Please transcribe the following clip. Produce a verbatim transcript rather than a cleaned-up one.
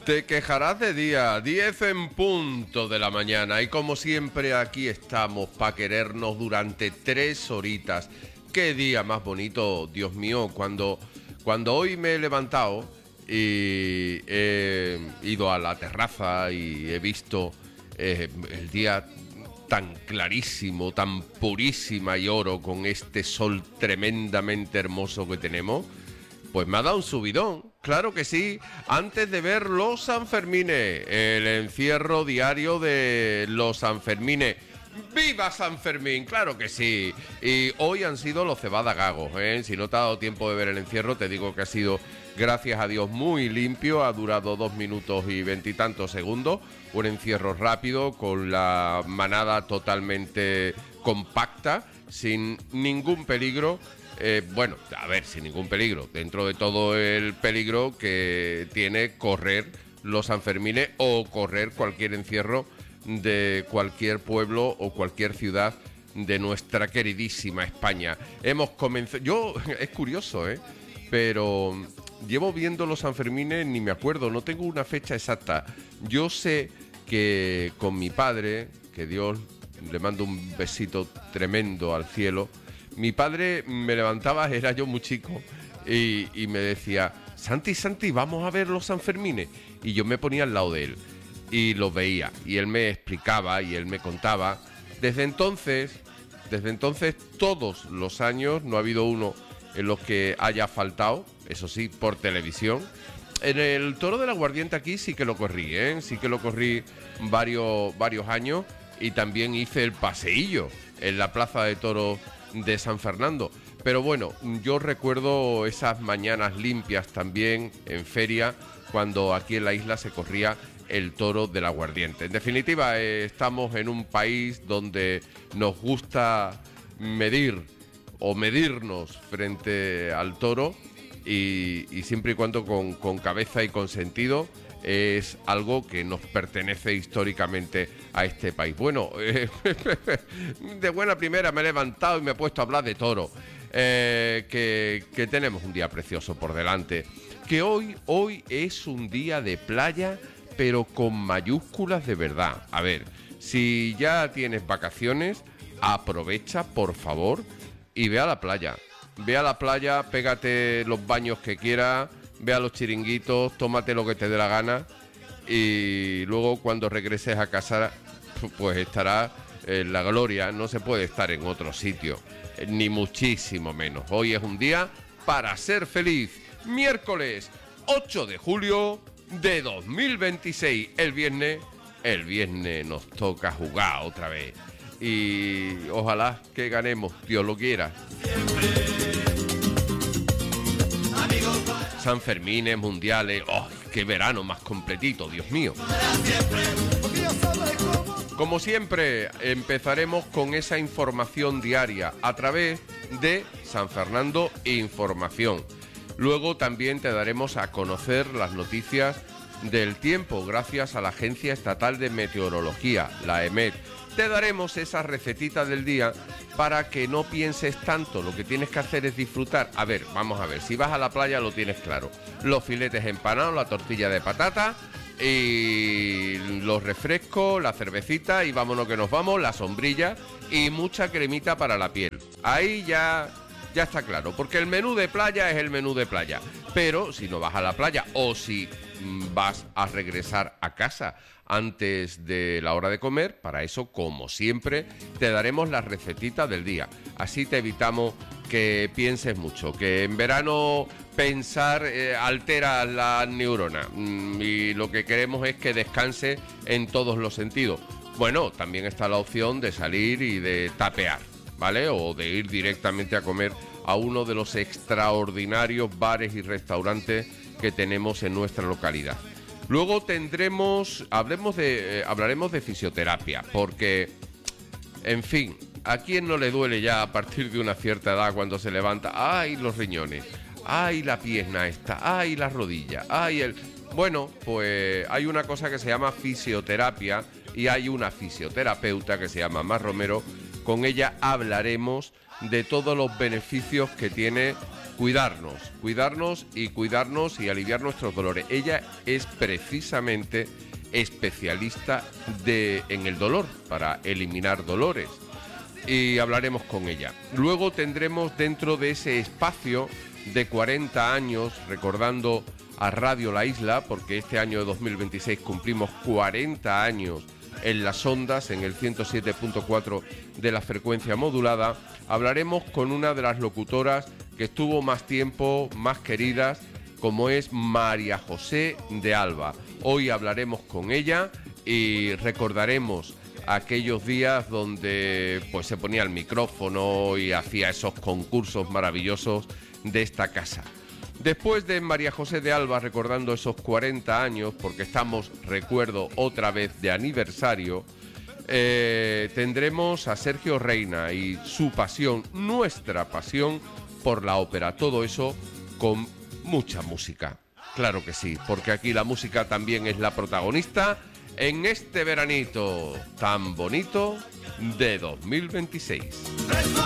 Te quejarás de día, diez en punto de la mañana, y como siempre aquí estamos para querernos durante tres horitas. Qué día más bonito, Dios mío, cuando, cuando hoy me he levantado y he ido a la terraza y he visto eh, el día tan clarísimo, tan purísima y oro, con este sol tremendamente hermoso que tenemos. Pues me ha dado un subidón, claro que sí, antes de ver los Sanfermines, el encierro diario de los Sanfermines. ¡Viva San Fermín! ¡Claro que sí! Y hoy han sido los cebada gagos, ¿eh? Si no te ha dado tiempo de ver el encierro, te digo que ha sido, gracias a Dios, muy limpio. Ha durado dos minutos y veintitantos segundos. Un encierro rápido, con la manada totalmente compacta, sin ningún peligro. Eh, bueno, a ver, sin ningún peligro. Dentro de todo el peligro que tiene correr los Sanfermines o correr cualquier encierro de cualquier pueblo o cualquier ciudad de nuestra queridísima España. Hemos comenzado... Yo, es curioso, ¿eh? Pero llevo viendo los Sanfermines, ni me acuerdo, no tengo una fecha exacta. Yo sé que con mi padre, que Dios le mando un besito tremendo al cielo, mi padre me levantaba, era yo muy chico, y, y me decía: Santi, Santi, vamos a ver los Sanfermines. Y yo me ponía al lado de él y los veía, y él me explicaba y él me contaba. Desde entonces, desde entonces todos los años, no ha habido uno en los que haya faltado, eso sí, por televisión. En el Toro del Aguardiente aquí sí que lo corrí, ¿eh? Sí que lo corrí varios, varios años, y también hice el paseillo en la Plaza de Toros de San Fernando. Pero bueno, yo recuerdo esas mañanas limpias también en feria, cuando aquí en la isla se corría el Toro del Aguardiente. En definitiva, eh, estamos en un país donde nos gusta medir o medirnos frente al toro, y, y siempre y cuando con, con cabeza y con sentido. Es algo que nos pertenece históricamente a este país. Bueno, eh, de buena primera me he levantado y me he puesto a hablar de toro. Eh, que, que tenemos un día precioso por delante. Que hoy, hoy es un día de playa, pero con mayúsculas de verdad. A ver, si ya tienes vacaciones, aprovecha, por favor, y ve a la playa. Ve a la playa, pégate los baños que quieras, ve a los chiringuitos, tómate lo que te dé la gana, y luego cuando regreses a casa, pues estarás en la gloria. No se puede estar en otro sitio, ni muchísimo menos. Hoy es un día para ser feliz. Miércoles ocho de julio de dos mil veintiséis. El viernes, el viernes nos toca jugar otra vez. Y ojalá que ganemos, Dios lo quiera. Sanfermines, mundiales, ¡oh, qué verano más completito, Dios mío! Como siempre, empezaremos con esa información diaria a través de San Fernando Información. Luego también te daremos a conocer las noticias del tiempo gracias a la Agencia Estatal de Meteorología, la EMET. Te daremos esa recetita del día para que no pienses tanto. Lo que tienes que hacer es disfrutar. A ver, vamos a ver, si vas a la playa lo tienes claro. Los filetes empanados, la tortilla de patata y los refrescos, la cervecita, y vámonos que nos vamos, la sombrilla y mucha cremita para la piel. Ahí ya, ya está claro, porque el menú de playa es el menú de playa. Pero si no vas a la playa, o si vas a regresar a casa antes de la hora de comer, para eso, como siempre, te daremos la recetita del día. Así te evitamos que pienses mucho, que en verano pensar eh, altera la neurona, mm, y lo que queremos es que descanse en todos los sentidos. Bueno, también está la opción de salir y de tapear, ¿vale? O de ir directamente a comer a uno de los extraordinarios bares y restaurantes que tenemos en nuestra localidad. Luego tendremos, hablemos de, eh, hablaremos de fisioterapia, porque, en fin, ¿a quién no le duele ya a partir de una cierta edad cuando se levanta? ¡Ay, los riñones! ¡Ay, la pierna esta! ¡Ay, la rodilla! ¡Ay, el...! Bueno, pues hay una cosa que se llama fisioterapia, y hay una fisioterapeuta que se llama Mar Romero, con ella hablaremos de todos los beneficios que tiene cuidarnos, cuidarnos y cuidarnos y aliviar nuestros dolores. Ella es precisamente especialista de, en el dolor, para eliminar dolores. Y hablaremos con ella. Luego tendremos dentro de ese espacio de cuarenta años, recordando a Radio La Isla, porque este año de dos mil veintiséis cumplimos cuarenta años en las ondas, en el ciento siete punto cuatro de la frecuencia modulada, hablaremos con una de las locutoras que estuvo más tiempo, más queridas, como es María José de Alba. Hoy hablaremos con ella y recordaremos aquellos días donde pues se ponía el micrófono y hacía esos concursos maravillosos de esta casa. Después de María José de Alba recordando esos cuarenta años, porque estamos, recuerdo, otra vez de aniversario, eh, tendremos a Sergio Reina y su pasión, nuestra pasión por la ópera. Todo eso con mucha música. Claro que sí, porque aquí la música también es la protagonista en este veranito tan bonito de dos mil veintiséis.